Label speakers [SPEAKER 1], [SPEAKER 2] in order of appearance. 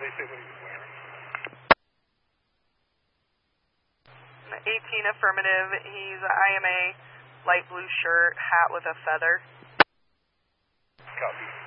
[SPEAKER 1] they say what he was wearing?
[SPEAKER 2] 18 affirmative. He's IMA, light blue shirt, hat with a feather.
[SPEAKER 1] Copy.